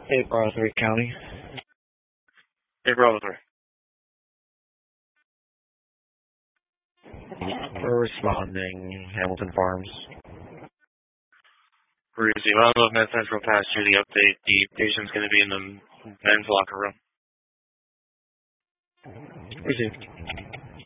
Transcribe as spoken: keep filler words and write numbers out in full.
eight Bravo three County. Hey, Bravo three. We're responding, Hamilton Farms. Receive. I don't know if Med Central passed you the update. The patient's going to be in the men's locker room. Received.